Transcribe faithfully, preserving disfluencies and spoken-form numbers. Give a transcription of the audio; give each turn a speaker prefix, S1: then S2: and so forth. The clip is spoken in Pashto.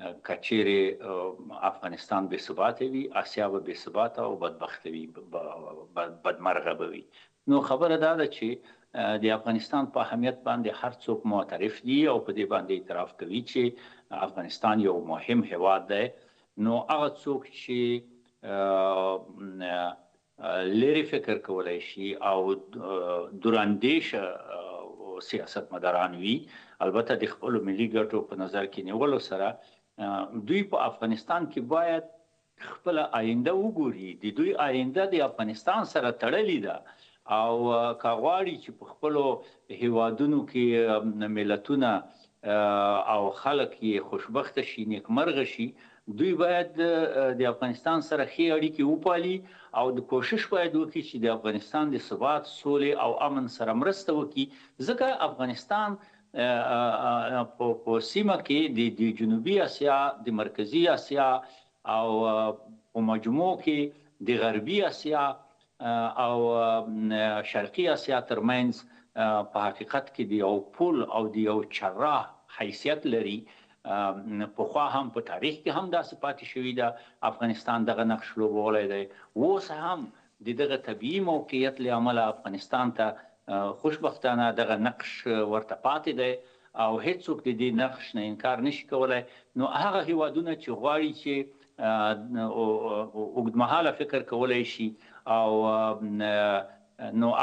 S1: که چیرې افغانستان بې ثباته وي، اسیا به بې ثباته او بدبخته وي، بدمرغه به وي. نو خبره دا ده چې د افغانستان په اهمیت باندې هر څوک معترف دي او په دې باندې اعتراف کوي چې افغانستان یو مهم هیواد دی. نو هغه څوک چې لرې فکر کولی شي او دوراندیشه سیاستمداران وي، البته د خپلو ملي ګټو په نظر کې نیولو سره دوی په افغانستان کې باید خپله آینده وګوري. د دوی آینده د افغانستان سره تړلې ده او که غواړي چې په خپلو هیوادونو کې ملتونه او خلک یې خوشبخته شي، نیکمرغه شي، دوی باید د افغانستان سره ښې اړیکې وپالي او د کوشش باید وکړي چې د افغانستان د ثبات، سولې او امن سره مرسته وکړي. ځکه افغانستان په سیمه کې د جنوبي اسیا، د مرکزي اسیا او په مجموع کې د غربي اسیا او شرقي اسیا ترمنځ په حقیقت کې د یو پل او د یو چراح حیثیت لري. پخوا هم په تاریخ کې هم داسې پاتې شوي ده، افغانستان دغه نقش لوبولی دی. اوس هم د دغه طبیعي موقعیت له امله افغانستان ته خوشبختانه دغه نقش ورته پاتې دی او هیڅوک د دې نقش نه انکار نشي کولی. نو هغه هیوادونه چې غواړي چې اوږدمهاله فکر کولی شي او نو